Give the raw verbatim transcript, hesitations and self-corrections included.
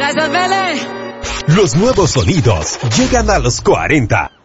Gracias, Belén. Los nuevos sonidos llegan a los cuarenta.